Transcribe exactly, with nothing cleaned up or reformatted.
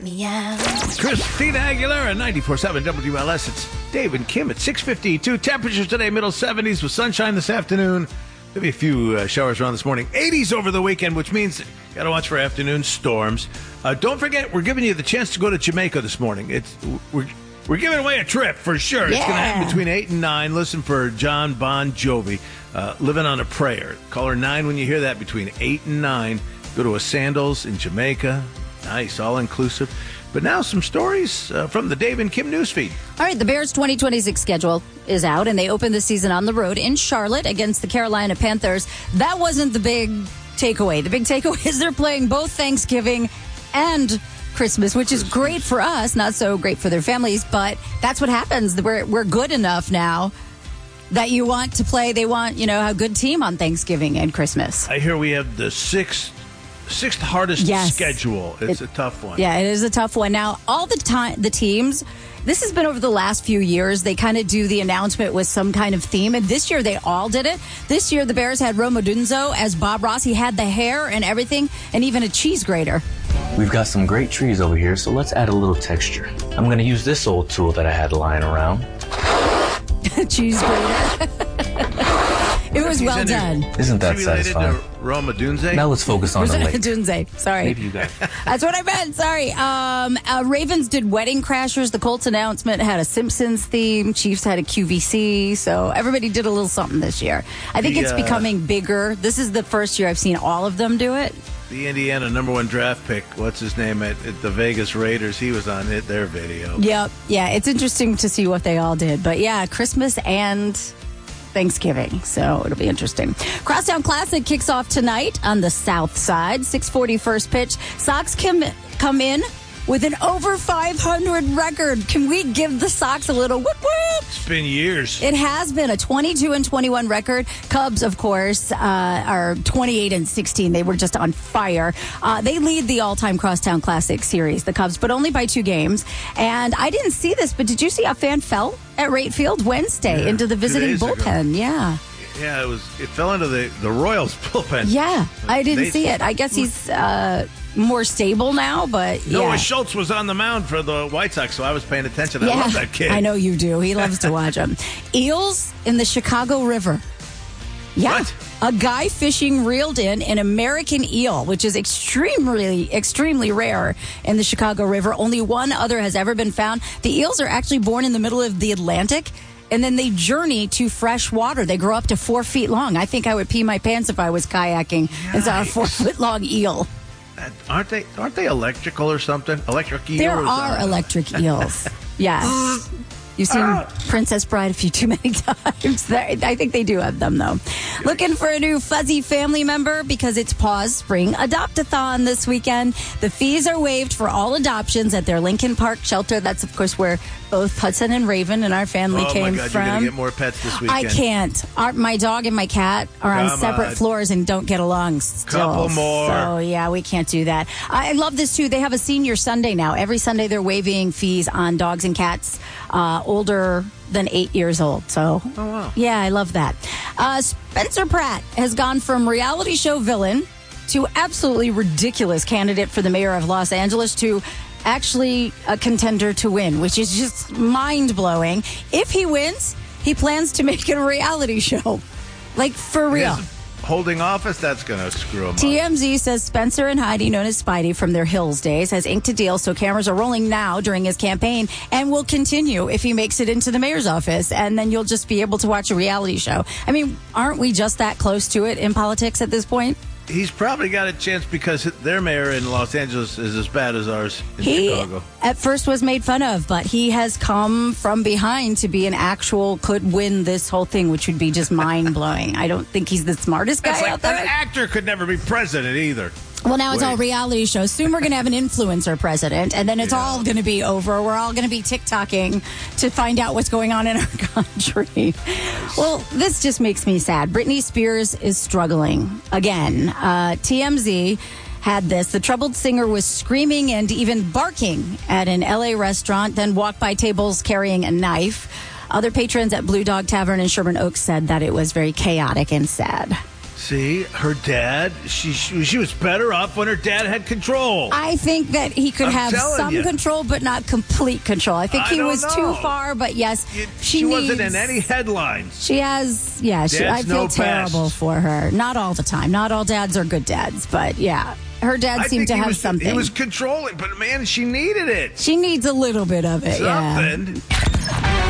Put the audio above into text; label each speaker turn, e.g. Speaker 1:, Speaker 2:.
Speaker 1: Meow.
Speaker 2: Christina Aguilera, ninety-four point seven W L S. It's Dave and Kim at six fifty-two. Temperatures today, middle seventies with sunshine this afternoon. Maybe a few uh, showers around this morning. eighties over the weekend, which means got to watch for afternoon storms. Uh, don't forget, we're giving you the chance to go to Jamaica this morning. It's We're, we're giving away a trip for sure.
Speaker 1: Yeah.
Speaker 2: It's going to happen between eight and nine. Listen for John Bon Jovi, uh, Living on a Prayer. Caller nine when you hear that between eight and nine. Go to a Sandals in Jamaica. Nice, all-inclusive. But now some stories uh, from the Dave and Kim newsfeed.
Speaker 1: All right, the Bears' twenty twenty-six schedule is out, and they open the season on the road in Charlotte against the Carolina Panthers. That wasn't the big takeaway. The big takeaway is they're playing both Thanksgiving and Christmas, which is great for us, not so great for their families, but that's what happens. We're, we're good enough now that you want to play. They want, you know, a good team on Thanksgiving and Christmas.
Speaker 2: I hear we have the sixth Sixth hardest
Speaker 1: yes.
Speaker 2: schedule. It's
Speaker 1: it,
Speaker 2: a tough one.
Speaker 1: Yeah, it is a tough one. Now, all the time, the teams, this has been over the last few years. They kind of do the announcement with some kind of theme. And this year, they all did it. This year, the Bears had Rome Odunzo as Bob Ross. He had the hair and everything, and even a cheese grater.
Speaker 3: We've got some great trees over here, so let's add a little texture. I'm going to use this old tool that I had lying around.
Speaker 1: Cheese grater. It was well done.
Speaker 3: Isn't that
Speaker 2: Is he related
Speaker 3: satisfying?
Speaker 2: to Roma Dunze?
Speaker 3: Now let's focus on the lake.
Speaker 1: Dunze. Sorry.
Speaker 3: Maybe you guys.
Speaker 1: That's what I meant. Sorry. Um, uh, Ravens did Wedding Crashers. The Colts announcement had a Simpsons theme. Chiefs had a Q V C. So everybody did a little something this year. I think
Speaker 2: The,
Speaker 1: it's
Speaker 2: uh,
Speaker 1: becoming bigger. This is the first year I've seen all of them do it.
Speaker 2: The Indiana number one draft pick, what's his name, at, at the Vegas Raiders, he was on it, their video.
Speaker 1: Yep. Yeah, it's interesting to see what they all did. But yeah, Christmas and Thanksgiving, so it'll be interesting. Crosstown Classic kicks off tonight on the south side. six forty first pitch. Sox come, come in with an over five hundred record. Can we give the Sox a little whoop whoop?
Speaker 2: It's been years.
Speaker 1: It has been a twenty-two and twenty-one record. Cubs, of course, uh, are twenty-eight and sixteen. They were just on fire. Uh, they lead the all-time Crosstown Classic series, the Cubs, but only by two games. And I didn't see this, but did you see a fan fell at Wright Field Wednesday
Speaker 2: Yeah,
Speaker 1: into the
Speaker 2: two
Speaker 1: visiting
Speaker 2: days ago.
Speaker 1: bullpen? Yeah.
Speaker 2: Yeah, it was. It fell into the, the Royals bullpen.
Speaker 1: Yeah, I didn't
Speaker 2: They-
Speaker 1: see it. I guess he's uh, more stable now, but yeah.
Speaker 2: Noah Schultz was on the mound for the White Sox, so I was paying attention. I
Speaker 1: yeah,
Speaker 2: love that kid.
Speaker 1: I know you do. He loves to watch them. Eels in the Chicago River. Yeah.
Speaker 2: What?
Speaker 1: A guy fishing reeled in an American eel, which is extremely, extremely rare in the Chicago River. Only one other has ever been found. The eels are actually born in the middle of the Atlantic, and then they journey to fresh water. They grow up to four feet long. I think I would pee my pants if I was kayaking and saw a four foot long eel.
Speaker 2: That- aren't they? Aren't they electrical or something? Electric eel.
Speaker 1: There
Speaker 2: or
Speaker 1: are
Speaker 2: something?
Speaker 1: electric eels. Yes. You've seen Princess Bride a few too many times. There- I think they do have them, though. Looking for a new fuzzy family member because it's Paws Spring Adopt-a-thon this weekend. The fees are waived for all adoptions at their Lincoln Park shelter. That's, of course, where both Hudson and Raven and our family
Speaker 2: Oh
Speaker 1: came
Speaker 2: my God!
Speaker 1: from.
Speaker 2: You're gonna get more pets this weekend.
Speaker 1: I can't. Our, my dog and my cat are on
Speaker 2: Come
Speaker 1: separate
Speaker 2: on.
Speaker 1: floors and don't get along still.
Speaker 2: Couple more.
Speaker 1: So, yeah, we can't do that. I love this, too. They have a senior Sunday now. Every Sunday they're waiving fees on dogs and cats uh, older than eight years old. So,
Speaker 2: Oh, wow.
Speaker 1: yeah, I love that. Uh, Spencer Pratt has gone from reality show villain to absolutely ridiculous candidate for the mayor of Los Angeles to actually a contender to win, which is just mind-blowing. If he wins, he plans to make it a reality show. Like, for real.
Speaker 2: His holding office, that's going to screw him up.
Speaker 1: T M Z says Spencer and Heidi, known as Spidey from their Hills days, has inked a deal, so cameras are rolling now during his campaign and will continue if he makes it into the mayor's office. And then you'll just be able to watch a reality show. I mean, aren't we just that close to it in politics at this point?
Speaker 2: He's probably got a chance because their mayor in Los Angeles is as bad as ours in
Speaker 1: He
Speaker 2: Chicago.
Speaker 1: at first was made fun of, but he has come from behind to be an actual could win this whole thing, which would be just mind blowing. I don't think he's the smartest guy
Speaker 2: It's like
Speaker 1: out there.
Speaker 2: an actor could never be president either.
Speaker 1: Well, now it's
Speaker 2: Wait.
Speaker 1: all reality shows. Soon we're going to have an influencer president, and then it's
Speaker 2: Yeah.
Speaker 1: all going to be over. We're all going to be TikToking to find out what's going on in our country. Well, this just makes me sad. Britney Spears is struggling again. Uh, T M Z had this. The troubled singer was screaming and even barking at an L A restaurant, then walked by tables carrying a knife. Other patrons at Blue Dog Tavern in Sherman Oaks said that it was very chaotic and sad.
Speaker 2: See, her dad, she she was better off when her dad had control.
Speaker 1: I think that he could
Speaker 2: I'm
Speaker 1: have
Speaker 2: telling
Speaker 1: some
Speaker 2: you.
Speaker 1: control, but not complete control. I think
Speaker 2: I
Speaker 1: he
Speaker 2: don't
Speaker 1: was
Speaker 2: know.
Speaker 1: too far, but yes,
Speaker 2: It-
Speaker 1: she,
Speaker 2: she
Speaker 1: needs,
Speaker 2: wasn't in any headlines.
Speaker 1: She has, yeah, she, I
Speaker 2: Dads
Speaker 1: feel
Speaker 2: know
Speaker 1: terrible
Speaker 2: best.
Speaker 1: for her. Not all the time. Not all dads are good dads, but yeah, her dad
Speaker 2: I
Speaker 1: seemed
Speaker 2: think
Speaker 1: to
Speaker 2: he
Speaker 1: have
Speaker 2: was,
Speaker 1: something.
Speaker 2: He was controlling, but man, she needed it.
Speaker 1: She needs a little bit of it, yeah.
Speaker 2: Something.